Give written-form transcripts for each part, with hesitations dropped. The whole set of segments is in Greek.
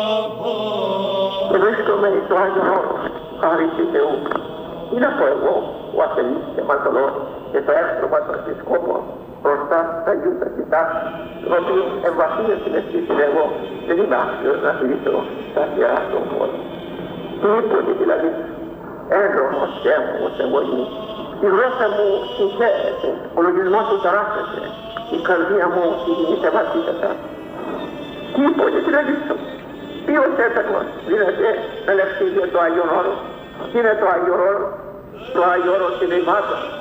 Και βρίσκομαι στο Άγιον Όρος, χάρη του Θεού. Είναι από εγώ, ο ασθενής και μαρτωλός, και το έστρωμα των επισκόπων μπροστά στα Αγίου τα κοιτά, τον οποίο εμβαθύνε στην αισθήση εγώ, δεν είμαι άξιος να κλείσω τα γερά των πόλων. Τίποτε δηλαδή, έδρομος και έμφωμος εμβολή. Η γλώσσα μου συγχαίρεται, ο λογισμός μου ταράσσεται, η καρδία μου συγκινείται βαθύτατα. Τίποτε δηλαδή, ποιος έπαιρνος δίνεται με λευκίδιο το Άγιον Όρος. Τι είναι το Άγιον Όρος? Το Άγιον Όρος είναι η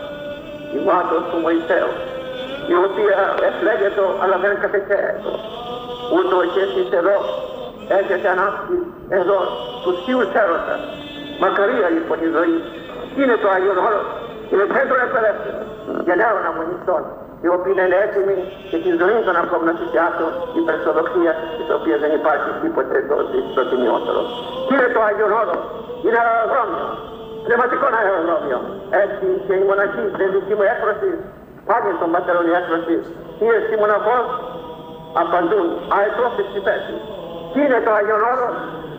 μάτος του Μωυσέου, η οποία εφλέγεται αλλά δεν κατεχαίρεται. Ούτω και εσείς εδώ έχετε ανάψει εδώ τους θείους έρωτας. Μακαρία λοιπόν η ζωή. Τι είναι το Άγιον Όρος? Είναι κέντρο εκπαιδεύσεως για νέων αμμονιστών, οι οποίοι είναι έτοιμοι και την ζωή των ακόμα να θυσιάσουν υπερσοδοξία, της οποίας δεν υπάρχει τίποτε προτιμιότερο. Τι είναι το Άγιον Όρος? Είναι αεροδρόμιο, πνευματικό αεροδρόμιο. Έτσι και η μοναχή, δεν δική μου έκφραση, πάλι των πατέρων η έκφραση, τι εσύ μοναχός? Απαντούν, αετός της υπέσης. Τι είναι το Άγιον Όρος?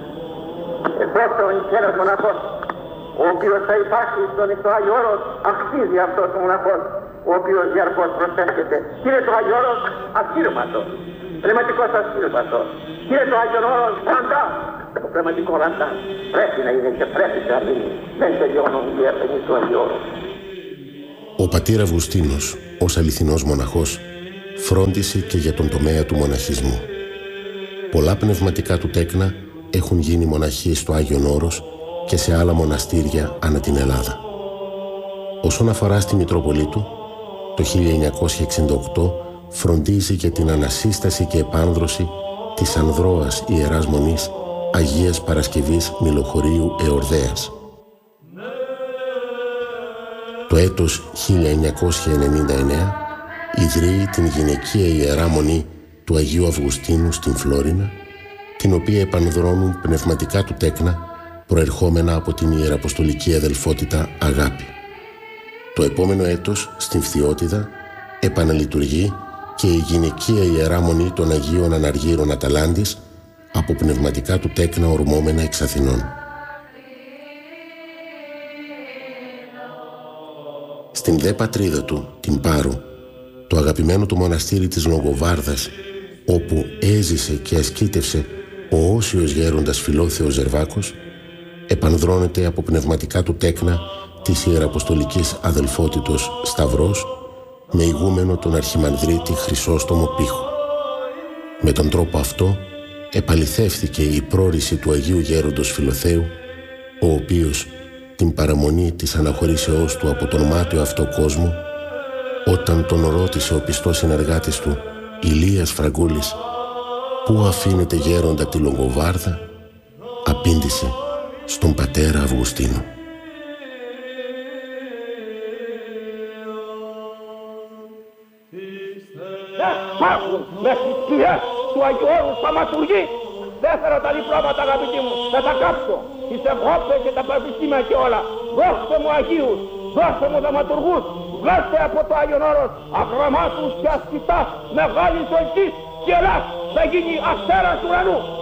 Πρώτον και ένας μοναχός, ο οποίος θα υπάρχει στον Άγιο Όρος, αξίζει αυτός ο μοναχός, ο οποίος διαρκώς προσέρχεται. Τι είναι το Άγιο Όρος? Ασύρματο, πνευματικός ασύρματο. Τι είναι το Άγιο Όρος? Ραντά. Το πνευματικό ραντά πρέπει να είναι και πρέπει να είναι. Δεν τελειώνουν οι έρθενοι του Αγίου Όρου. Ο πατήρ Αυγουστίνος, ως αληθινός μοναχός, φρόντισε και για τον τομέα του μοναχισμού. Πολλά πνευματικά του τέκνα έχουν γίνει μοναχοί στο Άγιον Όρος και σε άλλα μοναστήρια ανά την Ελλάδα. Όσον αφορά στη Μητρόπολη του, το 1968 φροντίζει για την ανασύσταση και επάνδρωση της Ανδρώας Ιεράς Μονής Αγίας Παρασκευής Μιλοχωρίου Εορδαίας. Το έτος 1999 ιδρύει την γυναικεία Ιερά Μονή του Αγίου Αυγουστίνου στην Φλόρινα, την οποία επανδρώνουν πνευματικά του τέκνα προερχόμενα από την Ιεραποστολική Αδελφότητα Αγάπη. Το επόμενο έτος στην Φθιώτιδα επαναλειτουργεί και η γυναικεία Ιερά Μονή των Αγίων Αναργύρων Αταλάντης από πνευματικά του τέκνα ορμόμενα εξ Αθηνών. Στην δε πατρίδα του, την Πάρου, το αγαπημένο του μοναστήρι της Λογοβάρδας, όπου έζησε και ασκήτευσε ο όσιος γέροντας Φιλόθεος Ζερβάκος, επανδρώνεται από πνευματικά του τέκνα της Ιεραποστολικής Αδελφότητος Σταυρός με ηγούμενο τον Αρχιμανδρίτη Χρυσόστομο Πύχο. Με τον τρόπο αυτό επαληθεύθηκε η πρόρηση του Αγίου Γέροντος Φιλοθέου, ο οποίος την παραμονή της αναχωρήσεώς του από τον μάταιο αυτό κόσμο, όταν τον ρώτησε ο πιστός συνεργάτης του Ηλίας Φραγκούλης «Πού αφήνετε γέροντα τη Λογοβάρδα?» απήντησε «Στον πατέρα Αυγουστίνο». Υπάρχουν με σκιές του Αγίου Όρου θαυματουργοί. Δεν θέλω τα διπλώματα αγαπητοί μου, θα τα κάψω. Τις Ευρώπες και τα πανεπιστήμια και όλα. Δώστε μου Αγίους, δώστε μου θαυματουργούς. Βγάστε από το Άγιον Όρος αγραμμάτους και ασκητάς μεγάλης ελκής και ελάς θα γίνει αστέρας ουρανού.